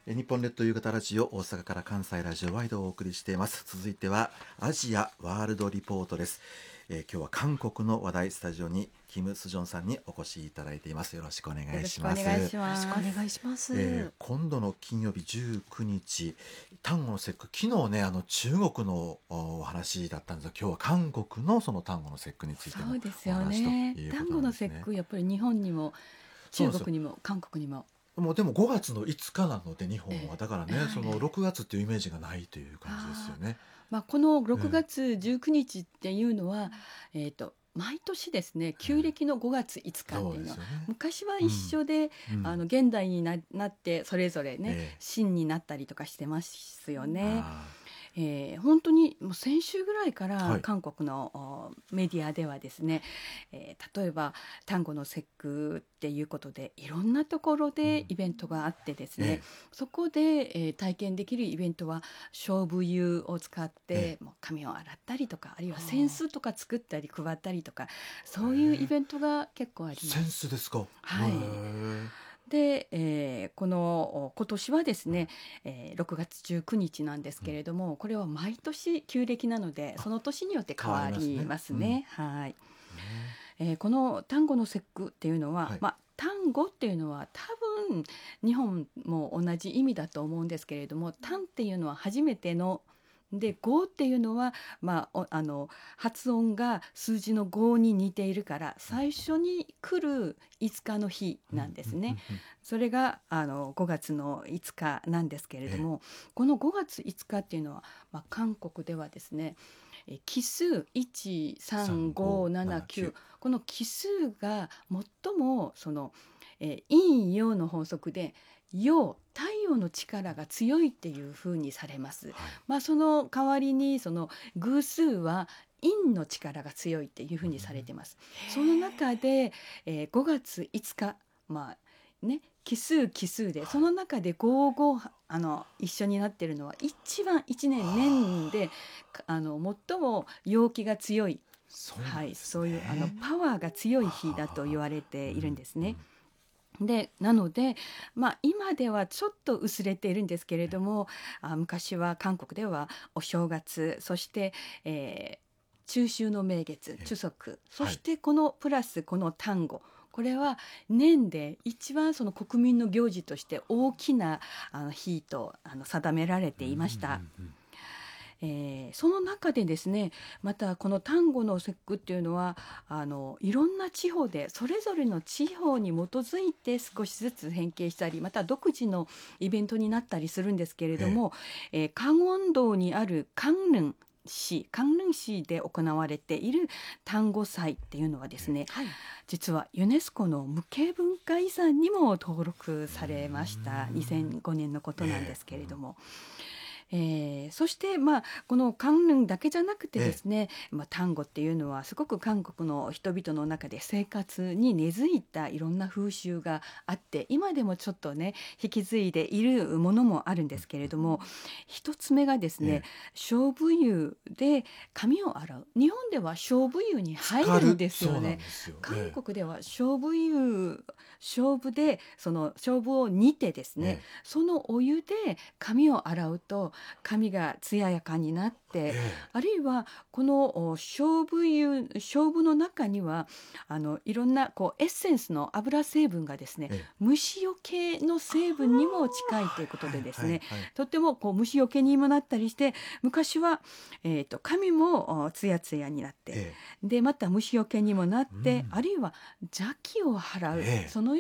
日本列島夕方ラジオ、大阪から関西ラジオワイドをお送りしています。続いてはアジアワールドリポートです。今日は韓国の話題、スタジオにキム・スジョンさんにお越しいただいています。よろしくお願いします。 よろしくお願いします。 今度の金曜日19日、端午の節句、昨日ね、中国のお話だったんですが、今日は韓国のその端午の節句についてのおそうですよ話とね。 いうこ端午となんですね。 の節句、やっぱり日本にも中国にも韓国にも、 もうでも5月の5日なので、日本はだからね、 はいその6月っていうイメージがないという感じですよね。 この6月19日っていうのは、毎年ですね、旧暦の5月5日っていうのは、昔は一緒で、現代になってそれぞれね、秦になったりとかしてますよね。本当にもう先週ぐらいから韓国のメディアではですね、例えば端午の節句っていうことでいろんなところでイベントがあってですね、そこで、体験できるイベントは菖蒲湯を使って、もう髪を洗ったりとか、あるいは扇子とか作ったり配ったりとか、そういうイベントが結構あります。 扇子ですか。 はい。で、今年はですね、6月19日なんですけれども、これは毎年旧暦なのでその年によって変わりますね。はい。この端午の節句っていうのは、端午っていうのは多分日本も同じ意味だと思うんですけれども、端っていうのは初めてので、5っていうのは、発音が数字の5に似ているから最初に来る5日の日なんですね。それが5月の5日なんですけれども、この5月5日っていうのは、韓国ではですね、奇数13579、この奇数が最もその陰陽の法則で陽、太陽の力が強いっていうふうにされます。その代わりにその偶数は陰の力が強いっていうふうにされてます。その中で、5月5日、奇数で、その中で55一緒になってるのは一番1年で最も陽気が強い、そういうパワーが強い日だと言われているんですね。でなので、今ではちょっと薄れているんですけれども、昔は韓国ではお正月、そして、中秋の名月、chuseok、そしてこのプラスこの端午、これは年で一番その国民の行事として大きな日と定められていました。その中でですね、またこの端午の節句っていうのはいろんな地方でそれぞれの地方に基づいて少しずつ変形したり、また独自のイベントになったりするんですけれども、カンウォン道にあるカンヌン市で行われている端午祭っていうのはですね、実はユネスコの無形文化遺産にも登録されました。2005年のことなんですけれども、そしてこのカンヌンだけじゃなくてですね、端午っていうのはすごく韓国の人々の中で生活に根付いたいろんな風習があって、今でもちょっとね引き継いでいるものもあるんですけれども、一つ目がですね、菖蒲湯で髪を洗う。日本では菖蒲湯に入るんですよね。韓国では菖蒲でその菖蒲を煮てですね、そのお湯で髪を洗うと髪が艶やかになって、あるいはこの菖蒲の中にはいろんなエッセンスの油成分がですね、虫よけの成分にも近いということでですね、とっても虫よけにもなったりして、昔は、髪もツヤツヤになって、でまた虫よけにもなって、あるいは邪気を払う、その